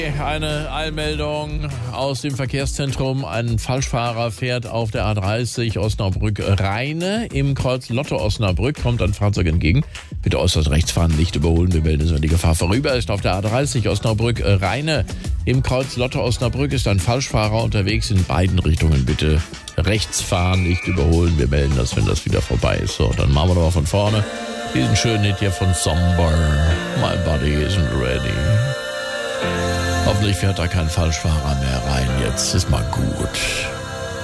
Eine Eilmeldung aus dem Verkehrszentrum. Ein Falschfahrer fährt auf der A30 Osnabrück-Rheine. Im Kreuz Lotte-Osnabrück kommt ein Fahrzeug entgegen. Bitte äußerst rechts fahren, nicht überholen. Wir melden es, wenn die Gefahr vorüber ist. Auf der A30 Osnabrück-Rheine. Im Kreuz Lotte-Osnabrück ist ein Falschfahrer unterwegs. In beiden Richtungen bitte rechts fahren, nicht überholen. Wir melden das, wenn das wieder vorbei ist. So, dann machen wir doch mal von vorne diesen schönen Hit hier von Somber. My body isn't ready. Hoffentlich fährt da kein Falschfahrer mehr rein. Jetzt ist mal gut.